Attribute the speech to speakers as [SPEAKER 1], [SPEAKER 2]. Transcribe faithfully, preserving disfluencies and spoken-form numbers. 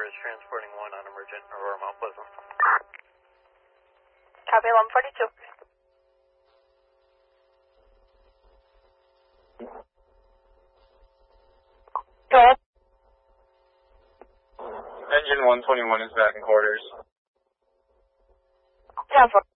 [SPEAKER 1] is transporting one on emergent Aurora Mount Pleasant.
[SPEAKER 2] Copy eleven forty-two. Go ahead.
[SPEAKER 3] Engine one twenty-one is back in quarters.
[SPEAKER 2] ten four.